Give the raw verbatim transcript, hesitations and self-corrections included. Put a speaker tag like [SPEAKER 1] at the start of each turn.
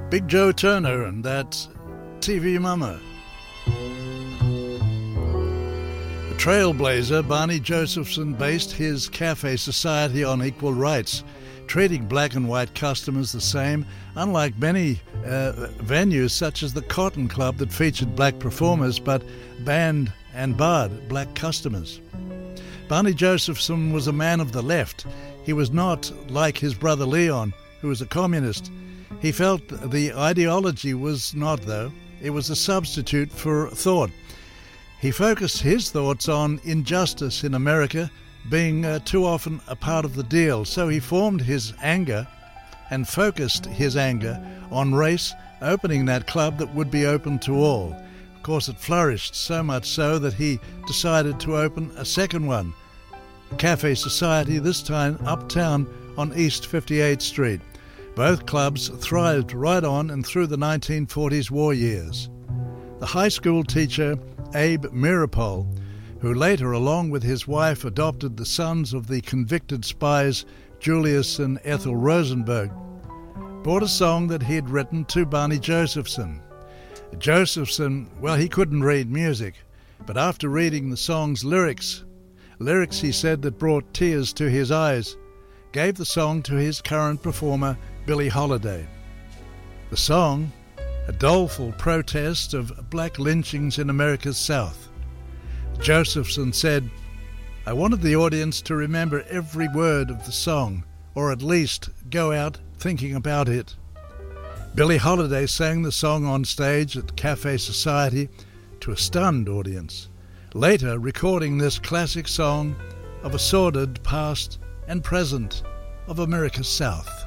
[SPEAKER 1] Big Joe Turner and that T V Mama. A trailblazer, Barney Josephson based his cafe society on equal rights, treating black and white customers the same, unlike many uh, venues such as the Cotton Club that featured black performers but banned and barred black customers. Barney Josephson was a man of the left. He was not like his brother Leon, who was a communist. He felt the ideology was not, though. It was a substitute for thought. He focused his thoughts on injustice in America being uh, too often a part of the deal. So he formed his anger and focused his anger on race, opening that club that would be open to all. Of course, it flourished so much so that he decided to open a second one, Cafe Society, this time uptown on East fifty-eighth Street. Both clubs thrived right on and through the nineteen forties war years. The high school teacher Abe Meeropol, who later, along with his wife, adopted the sons of the convicted spies Julius and Ethel Rosenberg, brought a song that he had written to Barney Josephson. Josephson, well, he couldn't read music, but after reading the song's lyrics, lyrics he said that brought tears to his eyes, gave the song to his current performer, Billie Holiday. The song, a doleful protest of black lynchings in America's South. Josephson said, "I wanted the audience to remember every word of the song, or at least go out thinking about it." Billie Holiday sang the song on stage at Cafe Society to a stunned audience, later recording this classic song of a sordid past and present of America's South.